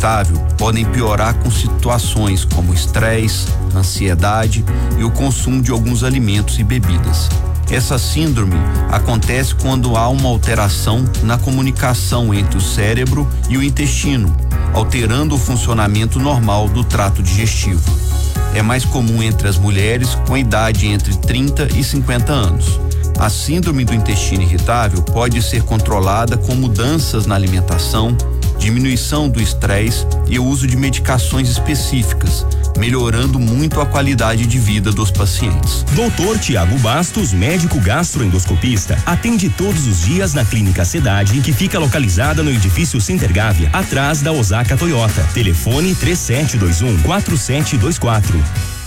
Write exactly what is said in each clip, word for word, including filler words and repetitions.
irritável podem piorar com situações como estresse, ansiedade e o consumo de alguns alimentos e bebidas. Essa síndrome acontece quando há uma alteração na comunicação entre o cérebro e o intestino, alterando o funcionamento normal do trato digestivo. É mais comum entre as mulheres com idade entre trinta e cinquenta anos. A síndrome do intestino irritável pode ser controlada com mudanças na alimentação, diminuição do estresse e o uso de medicações específicas, melhorando muito a qualidade de vida dos pacientes. doutor Tiago Bastos, médico gastroendoscopista, atende todos os dias na Clínica Cidade, que fica localizada no edifício Center Gávea, atrás da Osaka Toyota. Telefone três sete dois um, quatro sete dois quatro.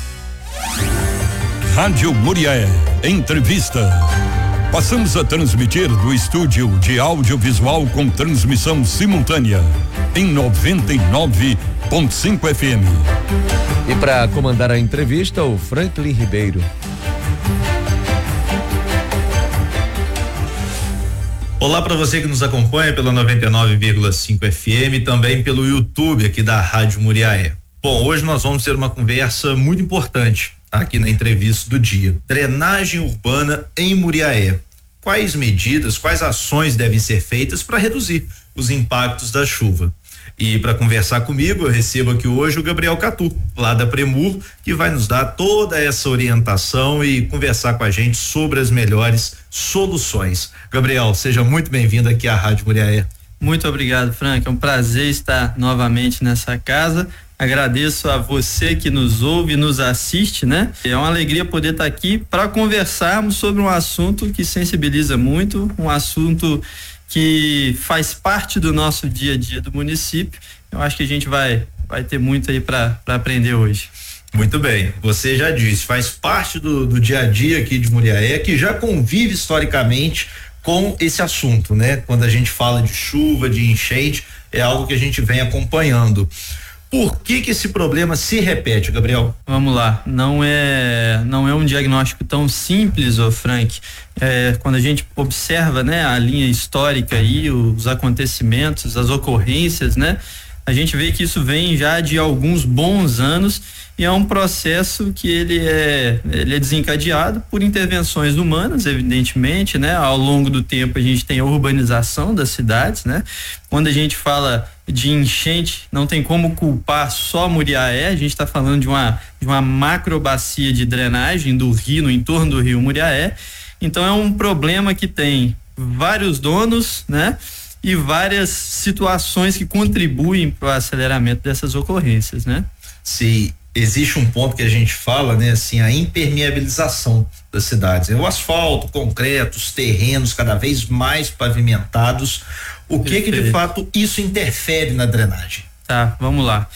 Rádio Muriaé, entrevista. Passamos a transmitir do estúdio de audiovisual com transmissão simultânea em noventa e nove ponto cinco F M. E para comandar a entrevista, o Franklin Ribeiro. Olá para você que nos acompanha pela noventa e nove vírgula cinco F M, também pelo YouTube aqui da Rádio Muriaé. Bom, hoje nós vamos ter uma conversa muito importante aqui na entrevista do dia. Drenagem urbana em Muriaé. Quais medidas, quais ações devem ser feitas para reduzir os impactos da chuva? E para conversar comigo, eu recebo aqui hoje o Gabriel Catu, lá da Premur, que vai nos dar toda essa orientação e conversar com a gente sobre as melhores soluções. Gabriel, seja muito bem-vindo aqui à Rádio Muriaé. Muito obrigado, Frank. É um prazer estar novamente nessa casa. Agradeço a você que nos ouve e nos assiste, né? É uma alegria poder estar aqui para conversarmos sobre um assunto que sensibiliza muito, um assunto que faz parte do nosso dia a dia do município. Eu acho que a gente vai, vai ter muito aí para aprender hoje. Muito bem, você já disse, faz parte do, do dia a dia aqui de Muriaé, que já convive historicamente com esse assunto, né? Quando a gente fala de chuva, de enchente, é algo que a gente vem acompanhando. Por que que esse problema se repete, Gabriel? Vamos lá, não é não é um diagnóstico tão simples, ô Frank. É, quando a gente observa, né, a linha histórica aí, os acontecimentos, as ocorrências, né, a gente vê que isso vem já de alguns bons anos e é um processo que ele é ele é desencadeado por intervenções humanas, evidentemente, né? Ao longo do tempo a gente tem a urbanização das cidades, né? Quando a gente fala de enchente, não tem como culpar só Muriaé, a gente está falando de uma de uma macrobacia de drenagem do rio, no entorno do rio Muriaé. Então é um problema que tem vários donos, né? E várias situações que contribuem para o aceleramento dessas ocorrências, né? Sim. Existe um ponto que a gente fala, né, assim, a impermeabilização das cidades. O asfalto, concreto, os terrenos cada vez mais pavimentados. O que que de fato isso interfere na drenagem? Tá, vamos lá.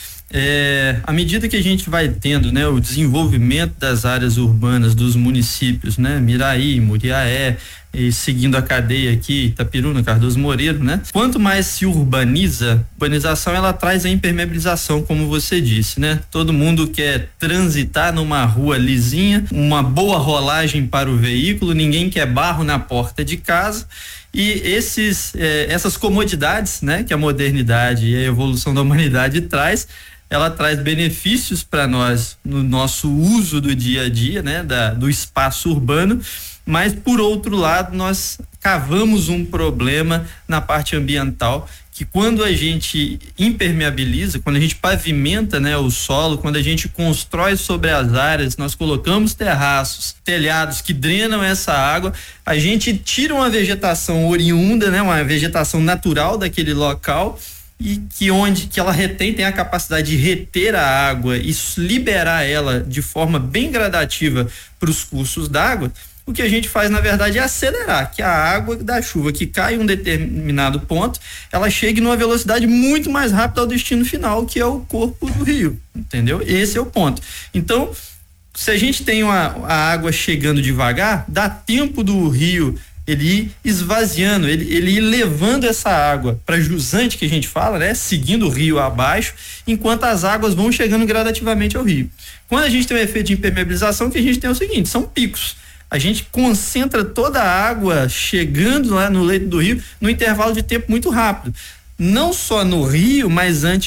É, à medida que a gente vai tendo, né, o desenvolvimento das áreas urbanas dos municípios, né, Miraí, Muriaé, e seguindo a cadeia aqui, Itapiruna, Cardoso Moreiro, né? Quanto mais se urbaniza, a urbanização ela traz a impermeabilização, como você disse, né? Todo mundo quer transitar numa rua lisinha, uma boa rolagem para o veículo, ninguém quer barro na porta de casa. E esses, eh, essas comodidades, né, que a modernidade e a evolução da humanidade traz, ela traz benefícios para nós no nosso uso do dia a dia, né, da, do espaço urbano, mas por outro lado nós cavamos um problema na parte ambiental, que quando a gente impermeabiliza, quando a gente pavimenta, né, o solo, quando a gente constrói sobre as áreas, nós colocamos terraços, telhados que drenam essa água, a gente tira uma vegetação oriunda, né, uma vegetação natural daquele local, e que onde que ela retém, tem a capacidade de reter a água e liberar ela de forma bem gradativa para os cursos d'água. O que a gente faz, na verdade, é acelerar, que a água da chuva que cai em um determinado ponto, ela chegue numa velocidade muito mais rápida ao destino final, que é o corpo do rio, entendeu? Esse é o ponto. Então, se a gente tem uma, a água chegando devagar, dá tempo do rio ele ir esvaziando, ele, ele ir levando essa água para jusante, que a gente fala, né? Seguindo o rio abaixo, enquanto as águas vão chegando gradativamente ao rio. Quando a gente tem um efeito de impermeabilização, o que a gente tem é o seguinte, são picos. A gente concentra toda a água chegando lá no leito do rio no intervalo de tempo muito rápido. Não só no rio, mas antes